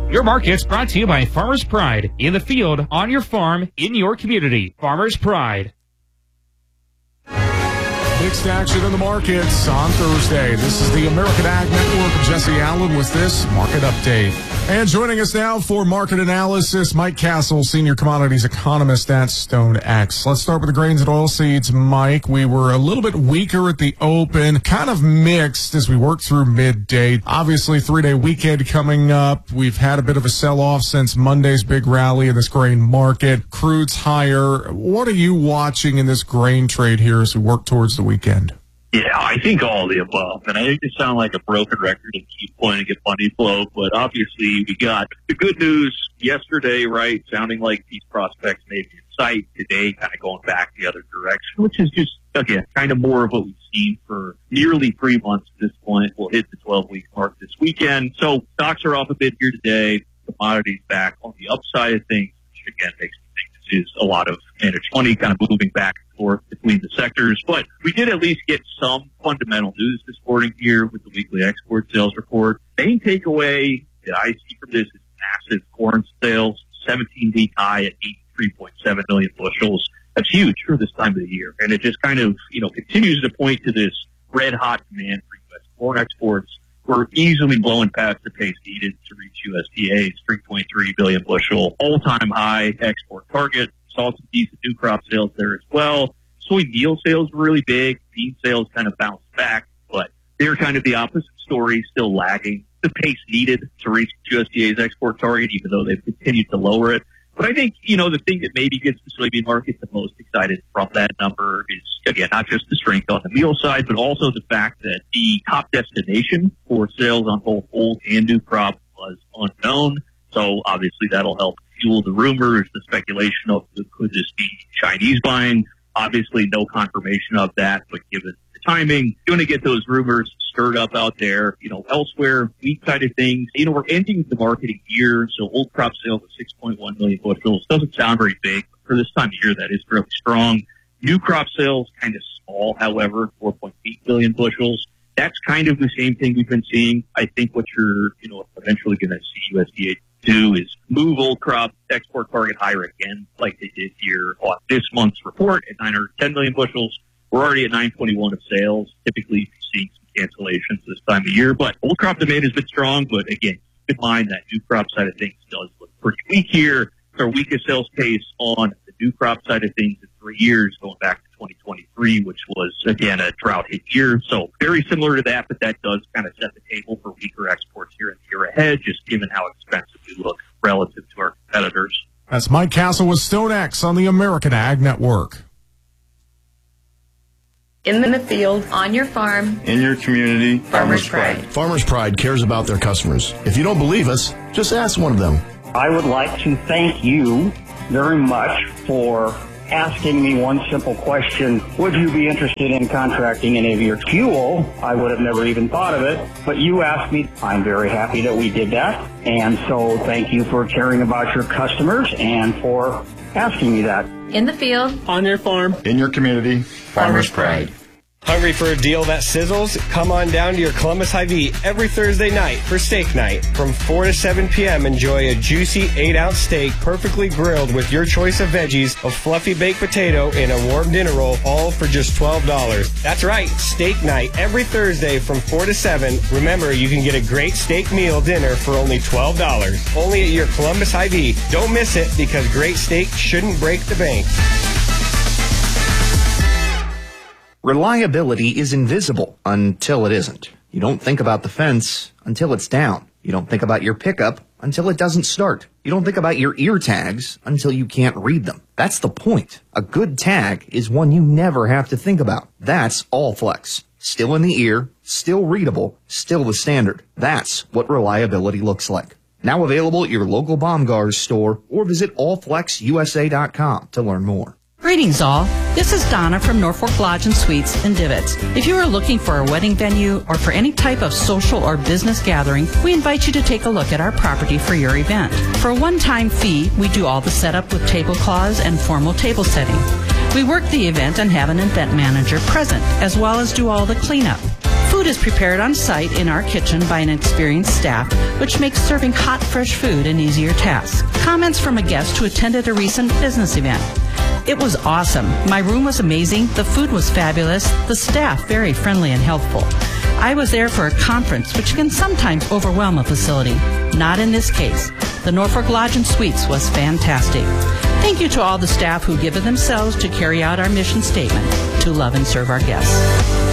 Your market's brought to you by Farmers Pride. In the field, on your farm, in your community. Farmers Pride. Mixed action in the markets on Thursday. This is the American Ag Network. Jesse Allen with this market update. And joining us now for market analysis, Mike Castle, senior commodities economist at StoneX. Let's start with the grains and oilseeds. Mike, we were a little bit weaker at the open, kind of mixed as we worked through midday. Obviously, 3-day weekend coming up. We've had a bit of a sell-off since Monday's big rally in this grain market. Crude's higher. What are you watching in this grain trade here as we work towards the weekend? Yeah, I think all of the above. And I think it sounds like a broken record and keep pointing at money flow. But obviously, we got the good news yesterday, right? Sounding like these prospects may be in sight. Today, kind of going back the other direction, which is just, again, kind of more of what we've seen for nearly 3 months at this point. We'll hit the 12-week mark this weekend. So stocks are off a bit here today. Commodities back on the upside of things, which again makes me think this is a lot of managed money kind of moving back and forth between the sectors. But we did at least get some fundamental news this morning here with the weekly export sales report. Main takeaway that I see from this is massive corn sales, 17-week high at 83.7 million bushels. That's huge for this time of the year. And it just kind of, continues to point to this red hot demand for U.S. corn exports. We're easily blowing past the pace needed to reach USDA's 3.3 billion bushel all-time high export target. Saw some decent new crop sales there as well. Soy meal sales were really big. Bean sales kind of bounced back, but they're kind of the opposite story, still lagging the pace needed to reach USDA's export target, even though they've continued to lower it. But I think, the thing that maybe gets the soybean market the most excited from that number is, again, not just the strength on the meal side, but also the fact that the top destination for sales on both old and new crop was unknown. So obviously that'll help fuel the rumors, the speculation of could this be Chinese buying? Obviously no confirmation of that, but given the timing, you're going to get those rumors stirred up out there. Elsewhere, wheat side of things, we're ending the marketing year, so old crop sales of 6.1 million bushels doesn't sound very big, but for this time of year, that is fairly strong. New crop sales kind of small, however, 4.8 million bushels. That's kind of the same thing we've been seeing. I think what you're, eventually going to see USDA do is move old crop export target higher again, like they did here on this month's report at 910 million bushels. We're already at 921 of sales. Typically, you see some cancellations this time of year, but old crop demand has been strong. But again, keep in mind that new crop side of things does look pretty weak here. It's our weakest sales pace on the new crop side of things in 3 years, going back to 2023, which was, again, a drought-hit year. So very similar to that, but that does kind of set the table for weaker exports here in the year ahead, just given how expensive we look relative to our competitors. That's Mike Castle with StoneX on the American Ag Network. In the field, on your farm, in your community, Farmers Pride. Farmers Pride cares about their customers. If you don't believe us, just ask one of them. I would like to thank you very much for asking me one simple question. Would you be interested in contracting any of your fuel? I would have never even thought of it, but you asked me. I'm very happy that we did that. And so thank you for caring about your customers and for asking me that. In the field, on your farm, in your community, Farmers Pride. Hungry for a deal that sizzles? Come on down to your Columbus Hy-Vee every Thursday night for steak night. From 4 to 7 p.m., enjoy a juicy 8-ounce steak perfectly grilled with your choice of veggies, a fluffy baked potato, and a warm dinner roll, all for just $12. That's right, steak night every Thursday from 4 to 7. Remember, you can get a great steak meal dinner for only $12. Only at your Columbus Hy-Vee. Don't miss it, because great steak shouldn't break the bank. Reliability is invisible until it isn't. You don't think about the fence until it's down. You don't think about your pickup until it doesn't start. You don't think about your ear tags until you can't read them. That's the point. A good tag is one you never have to think about. That's Allflex. Still in the ear, still readable, still the standard. That's what reliability looks like. Now available at your local Baumgars store or visit allflexusa.com to learn more. Greetings all. This is Donna from Norfolk Lodge and Suites in Divots. If you are looking for a wedding venue or for any type of social or business gathering, we invite you to take a look at our property for your event. For a one-time fee, we do all the setup with tablecloths and formal table setting. We work the event and have an event manager present, as well as do all the cleanup. Food Food is prepared on site in our kitchen by an experienced staff, which makes serving hot, fresh food an easier task. Comments from a guest who attended a recent business event. It was awesome. My room was amazing. The food was fabulous. The staff very friendly and helpful. I was there for a conference, which can sometimes overwhelm a facility. Not in this case. The Norfolk Lodge and Suites was fantastic. Thank you to all the staff who give of themselves to carry out our mission statement, to love and serve our guests.